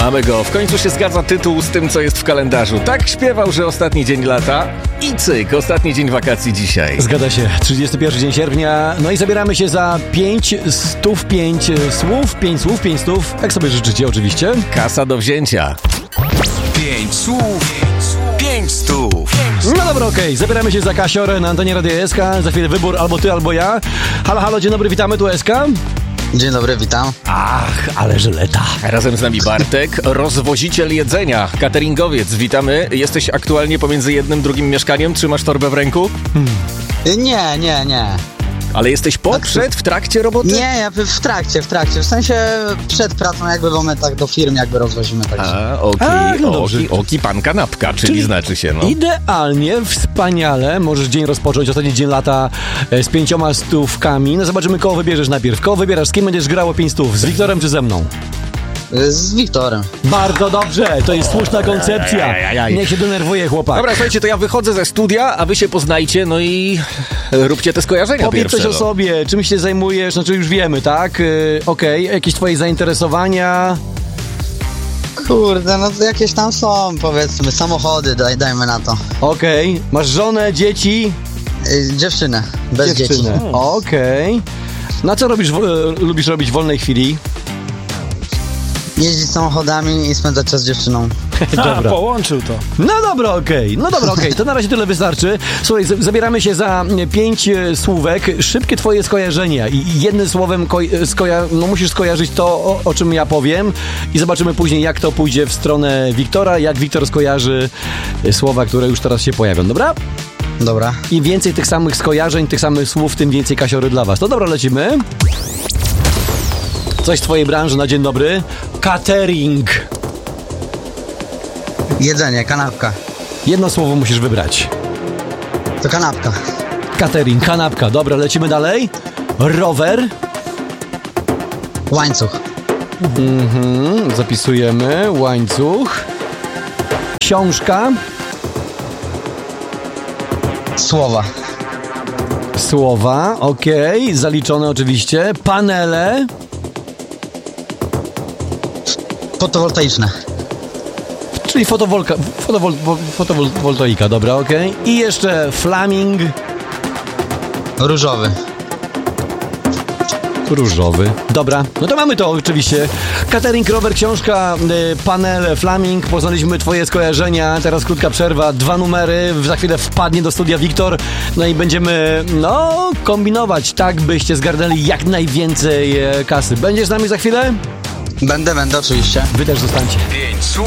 Mamy go. W końcu się zgadza tytuł z tym, co jest w kalendarzu. Tak śpiewał, że ostatni dzień lata i cyk, ostatni dzień wakacji dzisiaj. Zgadza się. 31 dzień sierpnia. No i zabieramy się za 5 stów, 5 słów, 5 słów, 5 stów. Jak sobie życzycie oczywiście. Kasa do wzięcia. 5 słów, 5 stów. No dobra, okej. Zabieramy się za Kasior na antenie Radia SK. Za chwilę wybór albo ty, albo ja. Halo, halo, dzień dobry, witamy, tu SK. Dzień dobry, witam. Ach, ale żyleta. Razem z nami Bartek, rozwoziciel jedzenia, cateringowiec. Witamy. Jesteś aktualnie pomiędzy jednym, drugim mieszkaniem? Trzymasz torbę w ręku? Nie. Ale jesteś w trakcie roboty? Nie, ja w trakcie. W sensie przed pracą jakby w momentach do firm jakby rozwozimy. Także. Oki, pan kanapka, czyli znaczy się, no. Idealnie, wspaniale. Możesz dzień rozpocząć, ostatni dzień lata z 5 stówkami. No zobaczymy, kogo wybierzesz najpierw. Kogo wybierasz? Z kim będziesz grało 5 stów? Z Wiktorem czy ze mną? Z Wiktorem. Bardzo dobrze, to jest słuszna koncepcja. Niech się denerwuje chłopak. Dobra, słuchajcie, to ja wychodzę ze studia, a wy się poznajcie, no i róbcie te skojarzenia. Powiedz pierwsze. coś o sobie, czym się zajmujesz, znaczy już wiemy, tak? Okej, jakieś twoje zainteresowania? Kurde, no to jakieś tam są, powiedzmy, samochody, dajmy na to. Okej, masz żonę, dzieci? Dziewczynę, bez dzieci. Okej. Na co lubisz robić w wolnej chwili? Jeździć samochodami i spędzać czas z dziewczyną. Dobra. Połączył to. No dobra, okej. To na razie tyle wystarczy. Słuchaj, zabieramy się za 5 słówek. Szybkie twoje skojarzenia i jednym słowem musisz skojarzyć to, o czym ja powiem i zobaczymy później, jak to pójdzie w stronę Wiktora, jak Wiktor skojarzy słowa, które już teraz się pojawią, dobra? Dobra. Im więcej tych samych skojarzeń, tych samych słów, tym więcej kasiory dla was. To dobra, lecimy. Coś z twojej branży na dzień dobry. Catering. Jedzenie, kanapka. Jedno słowo musisz wybrać. To kanapka. Catering, kanapka. Dobra, lecimy dalej. Rower. Łańcuch. Zapisujemy. Łańcuch. Książka. Słowa, okej. Zaliczone oczywiście. Panele. Fotowoltaiczne. Czyli fotowoltaika, dobra, okej. I jeszcze flaming. Różowy. Dobra, no to mamy to oczywiście. Catering, rower, książka, panel, flaming. Poznaliśmy twoje skojarzenia. Teraz krótka przerwa, 2 numery. Za chwilę wpadnie do studia Wiktor. No i będziemy, kombinować tak, byście zgarnęli jak najwięcej kasy. Będziesz z nami za chwilę? Będę, oczywiście. Wy też zostańcie. 5 słów,